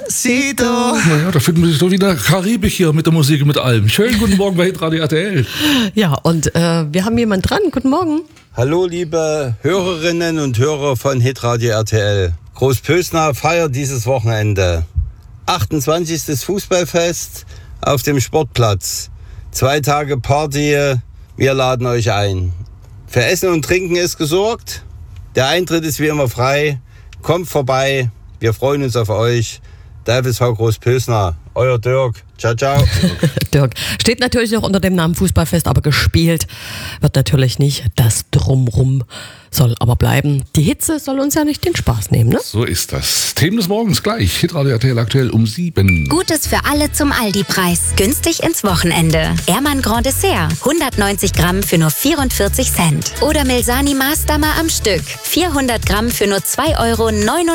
Despacito. Naja, da finden wir sich doch wieder Karibik hier mit der Musik und mit allem. Schönen guten Morgen bei Hitradio RTL. Ja, und wir haben jemanden dran. Guten Morgen. Hallo liebe Hörerinnen und Hörer von Hitradio RTL. Großpösna feiert dieses Wochenende 28. Fußballfest auf dem Sportplatz. 2 Tage Party, wir laden euch ein. Für Essen und Trinken ist gesorgt. Der Eintritt ist wie immer frei. Kommt vorbei, wir freuen uns auf euch. Der FSV Großpösna, euer Dirk. Ciao, ciao. Dirk. Steht natürlich noch unter dem Namen Fußballfest, aber gespielt wird natürlich nicht. Das Drumrum soll aber bleiben. Die Hitze soll uns ja nicht den Spaß nehmen, ne? So ist das. Themen des Morgens gleich. Hitradio RTL aktuell um 7. Gutes für alle zum Aldi-Preis. Günstig ins Wochenende. Ehrmann Grand Dessert. 190 Gramm für nur 44 Cent. Oder Milsani Maßdammer am Stück. 400 Gramm für nur 2,99 Euro.